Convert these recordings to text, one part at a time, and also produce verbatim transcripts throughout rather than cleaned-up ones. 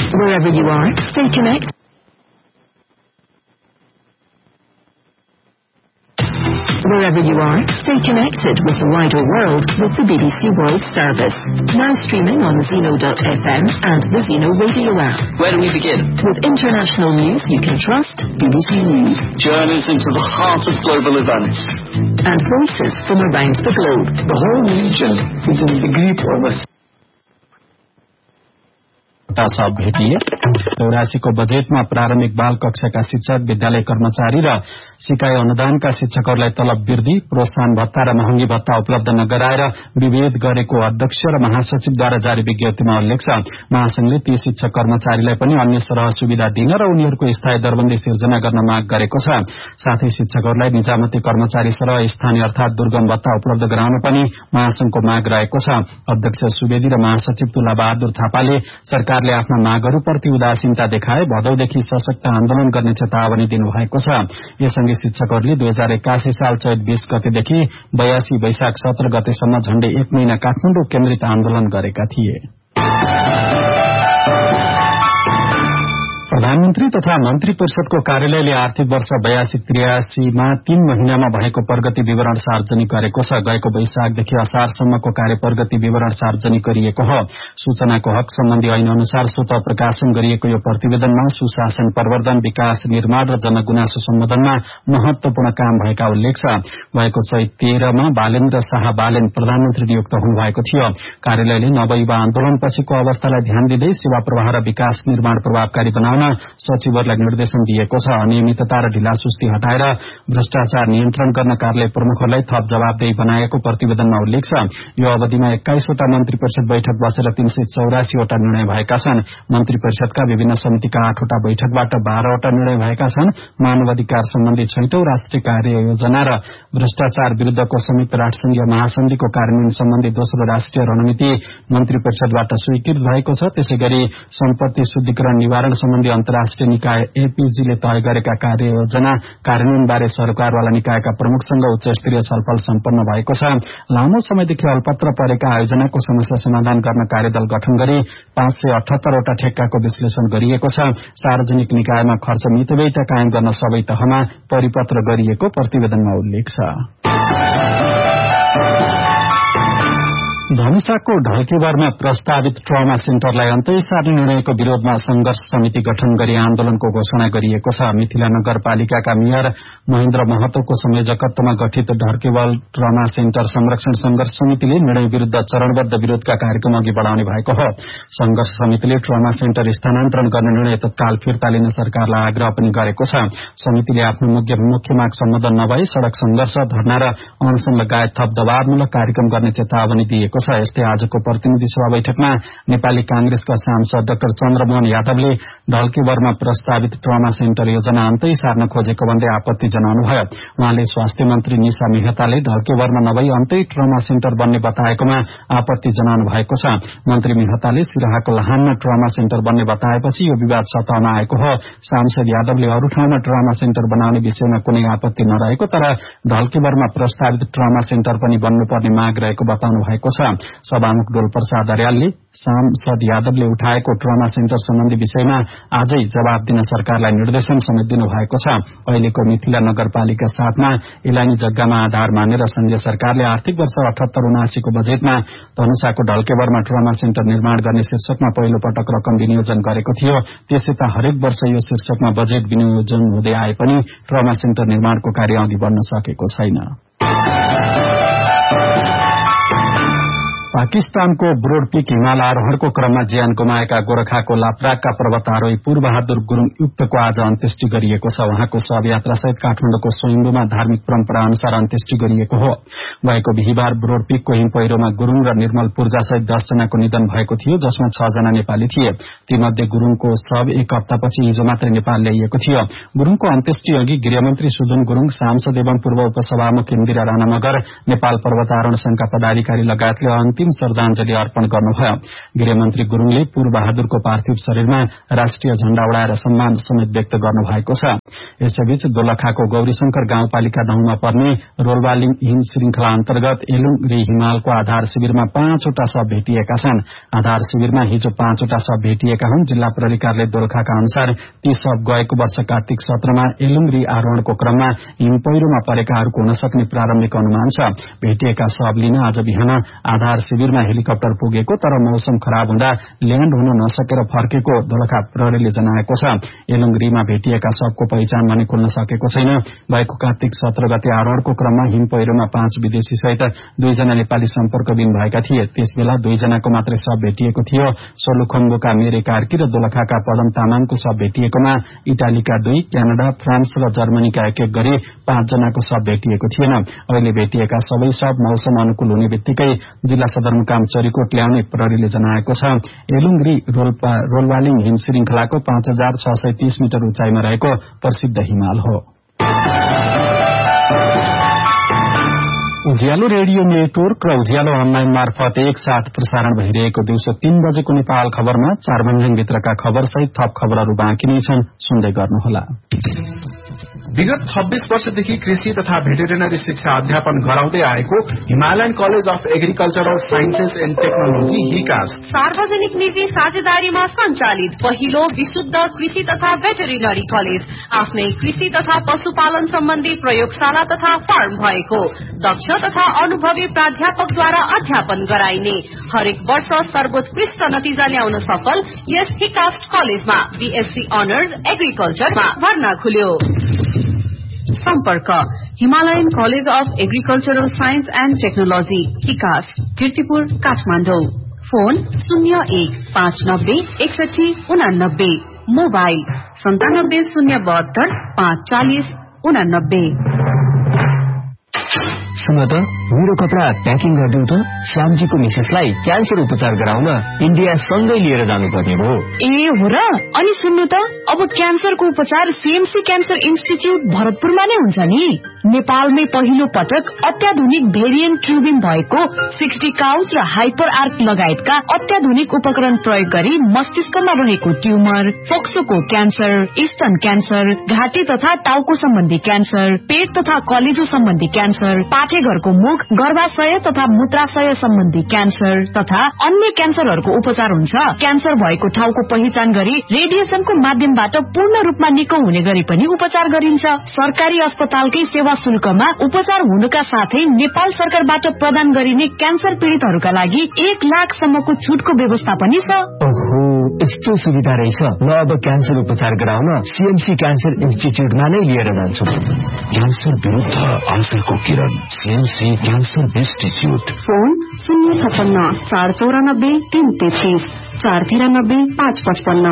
Wherever you are, stay connected. Wherever you are, stay connected with the wider world with the B B C World Service. Now streaming on Zeno dot F M and the Zeno Radio app. Where do we begin? With international news you can trust, B B C News. Journeys into the heart of global events. And voices from around the globe. The whole region is in the grip of a सब भेटिए। चौरासीको बजेटमा प्रारम्भिक बाल कक्षाका शिक्षक, विद्यालय कर्मचारी र सिकाइ अनुदानका शिक्षकहरूलाई तलब वृद्धि, प्रोत्साहन भत्ता र महँगी भत्ता उपलब्ध नगराएर विभेद गरेको अध्यक्ष र महासचिवद्वारा जारी विज्ञप्तिमा उल्लेख छ। महासंघले ती शिक्षक कर्मचारीलाई पनि अन्य सरह सुविधा दिन र उनीहरूको स्थायी दरबन्दी सिर्जना गर्न माग गरेको छ। साथै शिक्षकहरूलाई निजामती कर्मचारी सरह स्थानीय अर्थात दुर्गम भत्ता उपलब्ध गराउन पनि महासंघको माग रहेको छ। अध्यक्ष सुवेदी र महासचिव तुला बहादुर थापाले सरकारले आफ्ना मागहरूप्रति उदासीनता देखाए भदौदेखि सशक्त आन्दोलन गर्ने चेतावनी दिनुभएको छ। यससँगै शिक्षकहरूले दुई हजार एक्कासी साल चैत बीस गतेदेखि बयासी वैशाख सत्र गतेसम्म झण्डै एक महिना काठमाडौँ केन्द्रित आन्दोलन गरेका थिए। प्रधानमन्त्री तथा मन्त्री परिषदको कार्यालयले आर्थिक वर्ष बयासी त्रियासीमा तीन महिनामा भएको प्रगति विवरण सार्वजनिक गरेको छ। गएको वैशाखदेखि असारसम्मको कार्य प्रगति विवरण सार्वजनिक गरिएको हो। सूचनाको हक सम्बन्धी ऐन अनुसार स्वतः प्रकाशन गरिएको यो प्रतिवेदनमा सुशासन प्रवर्धन, विकास निर्माण र जनगुनासो सम्बोधनमा महत्वपूर्ण काम भएका उल्लेख छ। गएको चैत तेह्रमा बालेन्द्र शाह बालेन प्रधानमन्त्री नियुक्त हुनुभएको थियो। कार्यालयले नवयुवा आन्दोलनपछिको अवस्थालाई ध्यान दिँदै सेवा प्रवाह र विकास निर्माण प्रभावकारी बनाउन सचिवहरूलाई निर्देशन दिएको छ। अनियमितता र ढिलासुस्ती हटाएर भ्रष्टाचार नियन्त्रण गर्न कार्यालय प्रमुखहरूलाई थप जवाबदेही बनाएको प्रतिवेदनमा उल्लेख छ। यो अवधिमा एक्काइसवटा मन्त्री परिषद बैठक बसेर तीन सय चौरासीवटा निर्णय भएका छन्। मन्त्री परिषदका विभिन्न समितिका आठवटा बैठकबाट बाह्रवटा निर्णय भएका छन्। मानव अधिकार सम्बन्धी छैटौं राष्ट्रिय कार्य योजना र भ्रष्टाचार विरूद्धको संयुक्त राष्ट्रसंघीय महासन्धिको कार्यान्वयन सम्बन्धी दोस्रो राष्ट्रिय रणनीति मन्त्री परिषदबाट स्वीकृत भएको छ। त्यसै गरी सम्पत्ति शुद्धिकरण निवारण सम्बन्धी अन्तर्राष्ट्रिय निकाय एपीजीले तय गरेका कार्य योजना कार्यान्वयन बारे सरकारवाला निकायका प्रमुखसँग उच्च स्तरीय छलफल सम्पन्न भएको छ। लामो समयदेखि अल्पत्र परेका आयोजनाको समस्या समाधान गर्न कार्यदल गठन गरी पाँच सय अठहत्तरवटा ठेक्काको विश्लेषण गरिएको छ। सार्वजनिक निकायमा खर्च मितव्ययिता कायम गर्न सबै तहमा परिपत्र गरिएको प्रतिवेदनमा उल्लेख छ। धनुषाको ढल्केबारमा प्रस्तावित ट्रमा सेन्टरलाई अन्तै सार्ने निर्णयको विरोधमा संघर्ष समिति गठन गरी आन्दोलनको घोषणा गरिएको छ। मिथिला नगरपालिकाका मेयर महेन्द्र महतोको संयोजकत्वमा गठित ढल्केवाल ट्रमा सेन्टर संरक्षण संघर्ष समितिले निर्णय विरूद्ध चरणबद्ध विरोधका कार्यक्रम अघि बढ़ाउने भएको हो। संघर्ष समितिले ट्रमा सेन्टर स्थानान्तरण गर्ने निर्णय तत्काल फिर्ता लिन सरकारलाई आग्रह पनि गरेको छ। समितिले आफ्नो मुख्य मुख्य माग सम्बोधन नभई सड़क संघर्ष, धरना र अनशन लगायत थप दबावमूलक कार्यक्रम गर्ने चेतावनी दिएको छ। यस्तै आजको प्रतिनिधि सभा बैठकमा नेपाली कांग्रेसका सांसद डाक्टर चन्द्रमोहन यादवले ढल्केवरमा प्रस्तावित ट्रमा सेन्टर योजना अन्तै सार्न खोजेको भन्दै आपत्ति जनाउनुभयो। उहाँले स्वास्थ्य मन्त्री निशा मेहताले ढल्केवरमा नभई अन्तै ट्रमा सेन्टर बन्ने बताएकोमा आपत्ति जनाउनु भएको छ। मन्त्री मेहताले सिराहाको लाहानमा ट्रमा सेन्टर बन्ने बताएपछि यो विवाद सतहमा आएको हो। सांसद यादवले अरू ठाउँमा ट्रमा सेन्टर बनाउने विषयमा कुनै आपत्ति नरहेको तर ढल्केवरमा प्रस्तावित ट्रमा सेन्टर पनि बन्नुपर्ने माग रहेको बताउनु भएको छ। सभामुख डोलप्रसाद अर्यालले सांसद यादवले उठाएको ट्रमा सेन्टर सम्बन्धी विषयमा आजै जवाब दिन सरकारलाई निर्देशन समेत दिनु भएको छ। अहिलेको मिथिला नगरपालिका साथमा इलानी जग्गामा आधार मानेर संघीय सरकारले आर्थिक वर्ष अठहत्तर उनासीको बजेटमा धनुषाको ढल्केवरमा ट्रमा सेन्टर निर्माण गर्ने शीर्षकमा पहिलो पटक रकम विनियोजन गरेको थियो। त्यसैता हरेक वर्ष यो शीर्षकमा बजेट विनियोजन हुँदै आए पनि ट्रमा सेन्टर निर्माणको कार्य अघि बढ्न सकेको छैन। पाकिस्तानको ब्रोडपीक हिमाल आरोहणको क्रममा ज्यान गुमाएका गोरखाको लाप्राकका पर्वतारोही पूर्वबहादुर गुरूङ युक्तको आज अन्त्येष्टि गरिएको छ। उहाँको शवयात्रा सहित काठमाडौँको स्वयम्भूमा धार्मिक परम्परा अनुसार अन्त्येष्टि गरिएको हो। गएको बिहिबार ब्रोडपीकको हिम पहिरोमा गुरूङ र निर्मल पूर्जा सहित दस जनाको निधन भएको थियो, जसमा छ जना नेपाली थिए। तीमध्ये गुरूङको शव एक हप्तापछि हिजो मात्रै नेपाल ल्याइएको थियो। गुरूङको अन्त्येष्टि अघि गृहमन्त्री सुदन गुरूङ, सांसद एवं पूर्व उपसभामुख इन्दिरा राणा मगर, नेपाल पर्वतारोहण संघका पदाधिकारी लगायतले अन्तिम श्रद्धाञ्जली अर्पण गर्नुभयो। गृहमन्त्री गुरूङले पूर्व बहादुरको पार्थिव शरीरमा राष्ट्रिय झण्डा उडाएर सम्मान समेत व्यक्त गर्नुभएको छ। यसैबीच दोलखाको गौरीशंकर गाउँपालिका नौमा पर्ने रोलवालिङ हिम श्रृंखला अन्तर्गत एलुङरी हिमालको आधार शिविरमा पाँचवटा शव भेटिएका छन्। आधार शिविरमा हिजो पाँचवटा शव भेटिएका हुन्। जिल्ला प्रहरी कार्यालय दोलखाका अनुसार ती शव गएको वर्ष कार्तिक सत्रमा एलुङरी आरोहणको क्रममा हिम पहिरोमा परेकाहरूको हुन सक्ने प्रारम्भिक अनुमान छ। भेटिएका शव लिन आज बिहान आधार शिविरमा हेलिकप्टर पुगेको, तर मौसम खराब हुँदा ल्याण्ड हुन नसकेर फर्केको दोलखा प्रहरीले जनाएको छ। एलुङरीमा भेटिएका शवको पहिचान भने खुल्न सकेको छैन। भएको कार्तिक सत्र गते आरोहणको क्रममा हिम पहिरोमा पाँच विदेशी सहित दुईजना नेपाली सम्पर्कविहीन भएका थिए। त्यसबेला दुईजनाको मात्रै शव भेटिएको थियो। सोलुखुम्बुका मेरे कार्की र दोलखाका पदम तामाङको शव भेटिएकोमा इटालीका दुई, क्यानाडा, फ्रान्स र जर्मनीका एक एक गरी पाँचजनाको शव भेटिएको थिएन। अहिले भेटिएका सबै शव मौसम अनुकूल हुने बित्तिकै जिल्ला सदरमुकाम चरीकोट ल्याउने प्रहरीले जनाएको छ। एलुङरी रोलवालिङ हिम श्रृंखलाको पाँच हजार छ सय तीस मिटर उचाइमा रहेको प्रसिद्ध हिमाल हो। उज्यालो रेडियो नेटवर्क र उज्यालो अनलाइन मार्फत एक साथ प्रसारण भइरहेको दिउँसो तीन बजेको नेपाल खबरमा चार भन्ज्याङभित्रका खबर सहित थप खबरहरू बाँकी नै छन्, सुन्दै गर्नुहोला। विगत छब्बीस वर्षदेखि कृषि तथा भेटेरिनरी शिक्षा अध्यापन गराउँदै आएको Himalayan college of agricultural sciences and technology हिकास सार्वजनिक निजी साझेदारीमा सञ्चालित पहिलो विशुद्ध कृषि तथा भेटेरिनरी कलेज, आफ्नै कृषि तथा पशुपालन सम्बन्धी प्रयोगशाला तथा फार्म भएको, दक्ष तथा अनुभवी प्राध्यापकद्वारा अध्यापन गराइने, हरेक वर्ष सर्वोत्कृष्ट नतिजा ल्याउन सफल यस हिकास कलेजमा बीएससी अनर्स एग्रिकल्चरमा भर्ना खुल्यो। सम्पर्क Himalayan college of agricultural science and technology हिकास, Kirtipur, Kathmandu. Phone शून्य एक पाँच नब्बे एकसठी उनानब्बे, मोबाइल सन्तानब्बे शून्य बहत्तर पाँच चालिस उनानब्बे। सुन त, मेरो कपडा प्याकिङ गरिदिउँ त। श्यामजीको मिसेसलाई क्यान्सर उपचार गराउन इन्डिया सँगै लिएर जानुपर्ने भयो। ए हो र? अनि सुन्नु त, अब क्यान्सरको उपचार सीएमसी क्यान्सर इन्स्टिच्युट भरतपुरमा नै हुन्छ नि। नेपालमै पहिलो पटक अत्याधुनिक भेरिएन्ट ट्युबिङ भएको सिक्सटी काउस र हाइपर आर्क लगायतका अत्याधुनिक उपकरण प्रयोग गरी मस्तिष्कमा रहेको ट्युमर, फोक्सोको क्यान्सर, स्तन क्यान्सर, घाँटी तथा टाउको सम्बन्धी क्यान्सर, पेट तथा कलेजो सम्बन्धी क्यान्सर, पाठेघरको मुख, गर्भाशय तथा मूत्राशय सम्बन्धी क्यान्सर तथा अन्य क्यान्सरहरूको उपचार हुन्छ। क्यान्सर भएको ठाउँको पहिचान गरी रेडिएसनको माध्यमबाट पूर्ण रूपमा निको हुने गरी पनि उपचार गरिन्छ। सरकारी अस्पतालकै सेवा शुल्कमा उपचार हुनुका साथै नेपाल सरकारबाट प्रदान गरिने क्यान्सर पीड़ितहरूका लागि एक लाखसम्मको छुटको व्यवस्था पनि छ। ओहो, यस्तो सुविधा रहेछ। ल अब क्यान्सर उपचार गराउन सीएमसी क्यान्सर इन्स्टिच्युटमा नै लिएर जान्छु। क्यान्सर विरुद्ध आशाको किरण, सीएमसी क्यान्सर इन्स्टिच्युट। फोन शून्य छपन्न चार चौरानब्बे तीन तेत्तीस चार तिरानब्बे पाँच पचपन्न।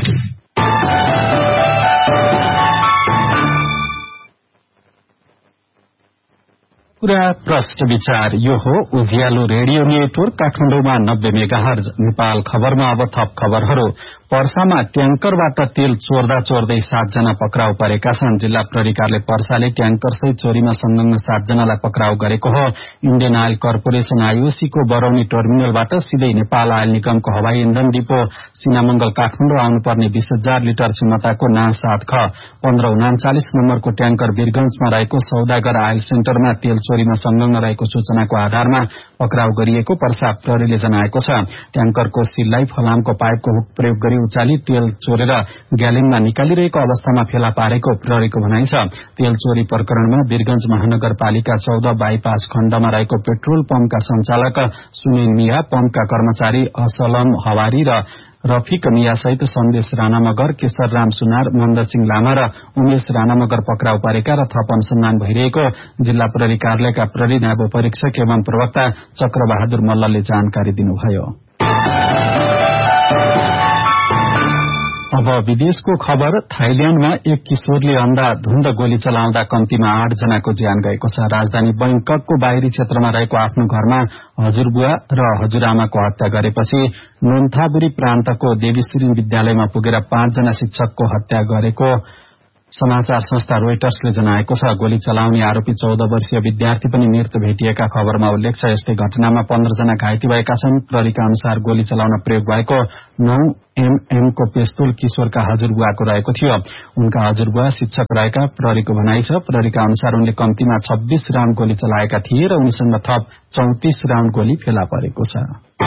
पूरा प्रश्न विचार यो हो उज्यालो रेडियो नेटवर्क काठमाडौँमा नब्बे मेगाहर्ज। नेपाल खबरमा अब थप खबरहरू। पर्सामा ट्याङ्करबाट तेल चोर्दा चोर्दै सातजना पक्राउ परेका छन्। जिल्ला प्रहरी कार्यालय पर्साले ट्याङ्करसहित चोरीमा संलग्न सातजनालाई पक्राउ गरेको हो। इण्डियन आयल कर्पोरेशन आईओसीको बरौनी टर्मिनलबाट सिधै नेपाल आयल निगमको हवाई इन्धन डिपो सिनामंगल काठमाडौँ आउनुपर्ने बीस हजार लिटर क्षमताको ना सात ख पन्ध्र उनाचालिस नम्बरको ट्याङ्कर वीरगंजमा रहेको सौदागर आयल सेन्टरमा तेल चोरीमा संलग्न रहेको सूचनाको आधारमा पक्राउ गरिएको पर्सा प्रहरीले जनाएको छ। ट्याङ्करको सिललाई फलामको पाइपको हुक प्रयोग गरी उचाली तेल चोरेर ग्यालिनमा निकालिरहेको अवस्थामा फेला पारेको प्रहरीको भनाइ छ। तेल चोरी प्रकरणमा वीरगंज महानगरपालिका चौध बाइपास खण्डमा रहेको पेट्रोल पम्पका संचालक सुनिल मिया, पम्पका कर्मचारी असलम हवारी र रफिक मिया सहित सन्देश राणा मगर, केशर राम सुनार, मन्द सिंह लामा र उमेश राणा मगर पक्राउ परेका र थप अनुसन्धान भइरहेको जिल्ला प्रहरी कार्यालयका प्रहरी नायब परीक्षक एवं प्रवक्ता चक्र बहादुर मल्लले जानकारी दिनुभयो। अब विदेशको खबर। थाइल्याण्डमा एक किशोरले अन्धाधुन्द गोली चलाउँदा कम्तीमा आठ जनाको ज्यान गएको छ। राजधानी बैंककको बाहिरी क्षेत्रमा रहेको आफ्नो घरमा हजुरबुवा र हजुरआमाको हत्या गरेपछि नोन्थाबुरी प्रान्तको देवीश्री विद्यालयमा पुगेर पाँचजना शिक्षकको हत्या गरेको समाचार संस्था रोइटर्सले जनाएको छ। गोली चलाउने आरोपी चौध वर्षीय विद्यार्थी पनि मृत भेटिएका खबरमा उल्लेख छ। यस्तै घटनामा पन्ध्र जना घाइते भएका छन्। प्रहरीका अनुसार गोली चलाउन प्रयोग भएको नौ एमएम को पिस्तोल किशोरका हजुरबुवाको रहेको थियो। उनका हजुरबुवा शिक्षक रहेका प्रहरीको भनाइ छ। प्रहरीका अनुसार उनले कम्तीमा छब्बीस राउण्ड गोली चलाएका थिए र उनीसँग थप चौतिस राउण्ड गोली फेला परेको छ।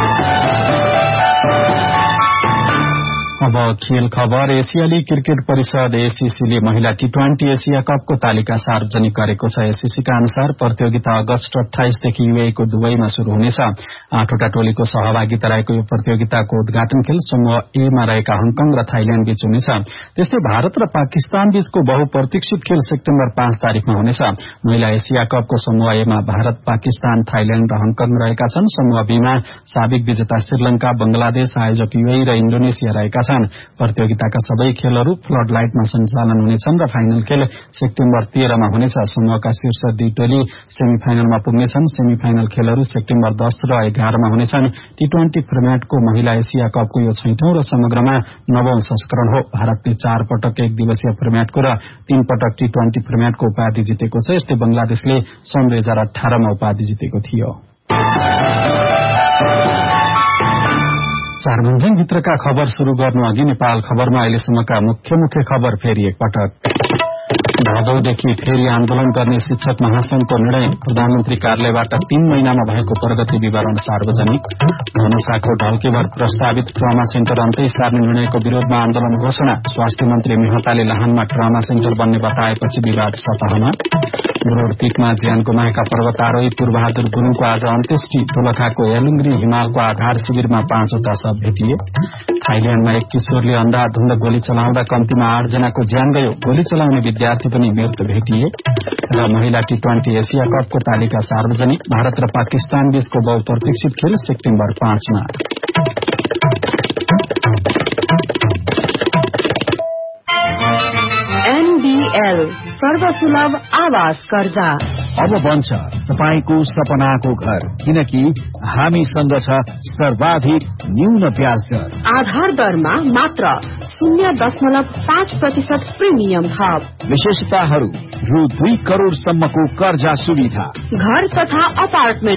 अब खेल खबर। एसियाली क्रिकेट परिषद एसीसीले महिला टी ट्वेन्टी एसिया कपको तालिका सार्वजनिक गरेको छ। एसीसीका अनुसार प्रतियोगिता अगस्त अठाइसदेखि यूएईको दुबईमा शुरू हुनेछ। आठवटा टोलीको सहभागिता रहेको यो प्रतियोगिताको उद्घाटन खेल समूह ए मा रहेका हङकङ र थाइल्याण्ड बीच हुनेछ। त्यस्तै भारत र पाकिस्तान बीचको बहुप्रतीक्षित खेल सेप्टेम्बर पाँच तारिकमा हुनेछ। महिला एसिया कपको समूह ए मा भारत, पाकिस्तान, थाइल्याण्ड र हङकङ रहेका छन्। समूह बी मा साबिक विजेता श्रीलंका, बंगलादेश, आयोजक यूएई र इन्डोनेसिया रहेका छन्। प्रतियोगिताका सबै खेलहरू फ्लड लाइटमा सञ्चालन हुनेछन् र फाइनल खेल सेप्टेम्बर तेह्रमा हुनेछ। समूहका शीर्ष दुई टोली सेमी फाइनलमा पुग्नेछन्। सेमी फाइनल खेलहरू सेप्टेम्बर दस र एघारमा हुनेछन्। टी ट्वेन्टी फर्मेटको महिला एसिया कपको यो छैठौं र समग्रमा नवौं संस्करण हो। भारतले चार पटक एक दिवसीय फर्मेटको र तीन पटक टी ट्वेन्टी फर्मेटको उपाधि जितेको छ। यस्तै बंगलादेशले सन् दुई हजार अठारमा उपाधि जितेको थियो। चार भन्ज्याङ भित्रका खबर शुरू गर्नु अघि नेपाल खबरमा अहिलेसम्मका मुख्य मुख्य खबर फेरि एकपटक। भदौदेखि फेरि आन्दोलन गर्ने शिक्षक महासंघको निर्णय। प्रधानमन्त्री कार्यालयबाट तीन महिनामा भएको प्रगति विवरण सार्वजनिक। धनुषाको ढल्केभर प्रस्तावित ट्रमा सेन्टर अन्तै सार्ने निर्णयको विरोधमा आन्दोलन घोषणा। स्वास्थ्य मन्त्री मेहताले लाहानमा ट्रमा सेन्टर बन्ने बताएपछि विवाद सतहमा। गुरोडपीकमा ज्यान गुमाएका पर्वतारोही पूर्वबहादुर गुरूङको आज अन्त्येष्टि। दोलखाको यालुङ्ग्री हिमालको आधार शिविरमा पाँचवटा शव भेटिए। थाइल्याण्डमा एक किशोरले अन्धाधुन्द गोली चलाउँदा कम्तीमा आठ जनाको ज्यान गयो। गोली चलाउने विद्यार्थी पनि मृत भेटिए। र महिला टी ट्वेन्टी एसिया कपको तालिका सार्वजनिक। भारत र पाकिस्तान बीचको बहुप्रतीक्षित खेल सेप्टेम्बर पाँचमा। एनबीएल सर्वसुलभ आवास कर्जा अब बन्छ तपाईको सपनाको घर, किनकि हामीसँग छ सर्वाधिक न्यून ब्याज दर। आधार दरमा मात्र शून्य दशमलव पाँच प्रतिशत प्रिमियम थप। विशेषताहरू रु दुई करोड़ सम्मको कर्जा सुविधा। घर तथा अपार्टमेन्ट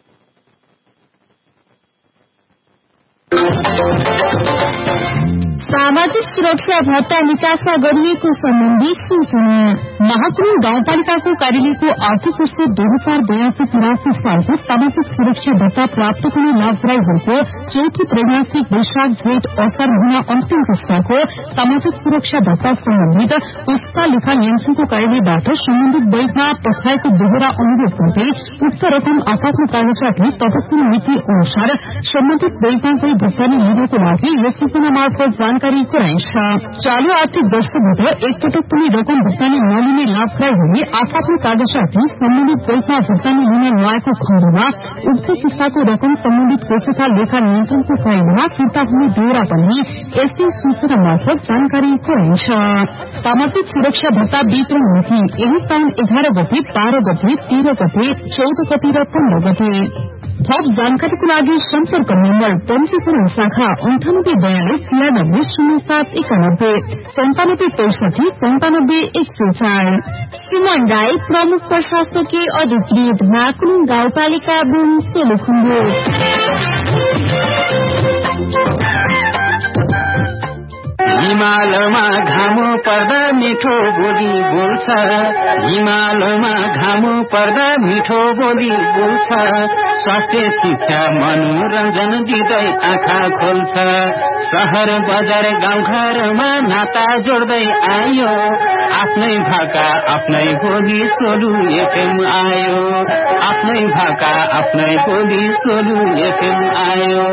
सामाजिक सुरक्षा भत्ता निकासा गरिएको सम्बन्धी सूचना। महाकुम गाउँपालिकाको कार्यालयको आर्थिक वर्ष दुई हजार बयासी तिरासी सालको सामाजिक सुरक्षा भत्ता प्राप्त गर्ने लाभग्राहीहरूको चौथो त्रैमासिक वैशाख जेठ असार महिना अन्तिम पुस्ताको सामाजिक सुरक्षा भत्ता सम्बन्धित पुस्ता लेखा नियन्त्रणको कार्यालयबाट सम्बन्धित बैंकमा पठाएको दोहोरा अनुरोध गर्दै उक्त रकम आफ्नो कागजातले तत्काल मिति अनुसार सम्बन्धित बैंकमा गई भुक्तानी लिनको लागि यस सूचना मार्फत जानकारी गराइन्छ। चालू आर्थिक वर्षभित्र एकपटक पनि रकम भुक्तानी नलिने लाभग्राहीहरूले आफ्नो कागजातले सम्बन्धित बैंकमा भुक्तानी लिन नआएको खण्डमा उक्त किस्ताको रकम सम्बन्धित कोषका लेखा नियन्त्रणको कार्यालयमा फिर्ता हुने बेहोरा पनि यस्तै सूचना मार्फत जानकारी गराइन्छ। सामाजिक सुरक्षा भत्ता वितरण मिति यही साउन एघार गते, बाह्र गते, तेह्र गते, चौध गते र पन्ध्र गते। थप जानकारीको लागि सम्पर्क नम्बर पञ्जीकरण शाखा अन्ठानब्बे बयालिस छियानब्बे शून्य सात एकानब्बे सन्तानब्बे चौसठी सन्तानब्बे एक सय चार। सुमन राई, प्रमुख प्रशासकीय अधिकृत, माकुलुङ गाउँपालिका बुङ सोलुखुम्बु। हिमालमा घाम पर्दा मिठो बोली बोल्छ, हिमालमा घाम पर्दा मिठो बोली बोल्छ। स्वास्थ्य शिक्षा मनोरञ्जन दिँदै आँखा खोल्छ। शहर बजार गाउँघरमा नाता जोड्दै आयो। आफ्नै भाका आफ्नै बोली सोलु एफएम आयो। आफ्नै भाका आफ्नै बोली सोलु एफएम आयो।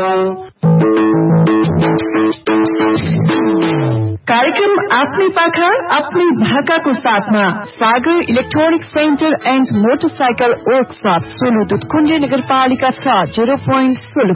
कार्यक्रम आफ्नै पाखा आफ्नै भाकाको साथमा सागर electronic centre and motorcycle workshop Solu Dudhkund नगरपालिका छ, जिरो पोइन्ट सोलु।